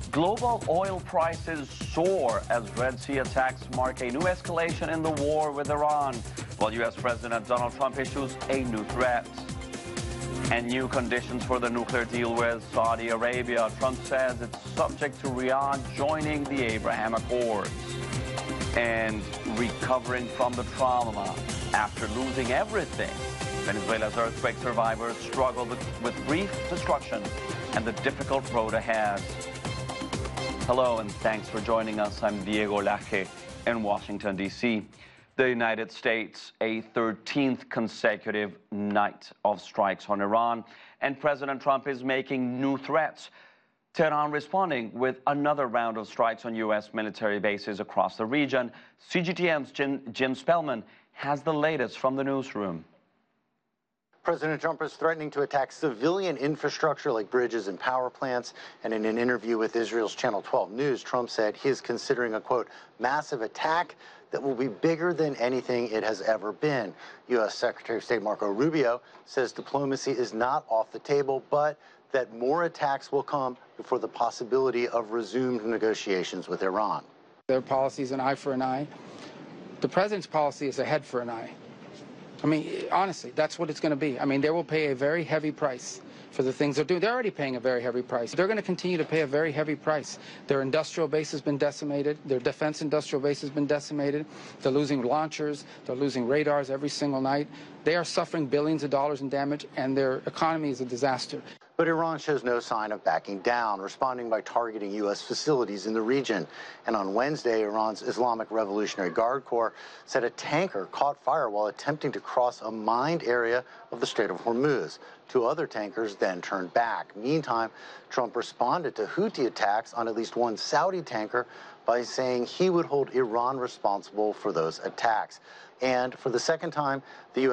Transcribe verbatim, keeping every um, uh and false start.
Global oil prices soar as Red Sea attacks mark a new escalation in the war with Iran, while U S President Donald Trump issues a new threat. And new conditions for the nuclear deal with Saudi Arabia. Trump says it's subject to Riyadh joining the Abraham Accords. And recovering from the trauma after losing everything. Venezuela's earthquake survivors struggle with, with grief, destruction, and the difficult road ahead. Hello, and thanks for joining us. I'm Diego Laje in Washington, D C The United States, a thirteenth consecutive night of strikes on Iran, and President Trump is making new threats. Tehran responding with another round of strikes on U S military bases across the region. C G T N's Jim, Jim Spellman has the latest from the newsroom. President Trump is threatening to attack civilian infrastructure like bridges and power plants. And in an interview with Israel's Channel twelve News, Trump said he is considering a, quote, massive attack that will be bigger than anything it has ever been. U S Secretary of State Marco Rubio says diplomacy is not off the table, but that more attacks will come before the possibility of resumed negotiations with Iran. Their policy is an eye for an eye. The president's policy is a head for an eye. I mean, honestly, that's what it's going to be. I mean, they will pay a very heavy price for the things they're doing. They're already paying a very heavy price. They're going to continue to pay a very heavy price. Their industrial base has been decimated. Their defense industrial base has been decimated. They're losing launchers. They're losing radars every single night. They are suffering billions of dollars in damage, and their economy is a disaster. But Iran shows no sign of backing down, responding by targeting U S facilities in the region. And on Wednesday, Iran's Islamic Revolutionary Guard Corps said a tanker caught fire while attempting to cross a mined area of the Strait of Hormuz. Two other tankers then turned back. Meantime, Trump responded to Houthi attacks on at least one Saudi tanker by saying he would hold Iran responsible for those attacks. And for the second time, the U S